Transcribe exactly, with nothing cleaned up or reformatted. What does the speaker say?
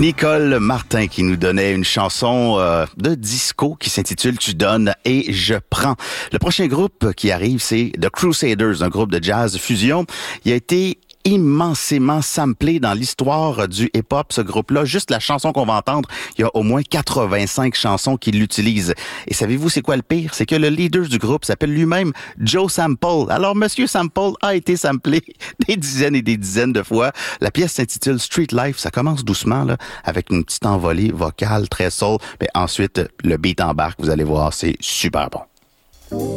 Nicole Martin qui nous donnait une chanson euh, de disco qui s'intitule « Tu donnes et je prends ». Le prochain groupe qui arrive, c'est The Crusaders, un groupe de jazz fusion. Il a été immensément samplé dans l'histoire du hip-hop, ce groupe-là. Juste la chanson qu'on va entendre, il y a au moins quatre-vingt-cinq chansons qui l'utilisent. Et savez-vous c'est quoi le pire? C'est que le leader du groupe s'appelle lui-même Joe Sample. Alors, Monsieur Sample a été samplé des dizaines et des dizaines de fois. La pièce s'intitule Street Life. Ça commence doucement, là, avec une petite envolée vocale très soul. Mais ensuite, le beat embarque. Vous allez voir, c'est super bon.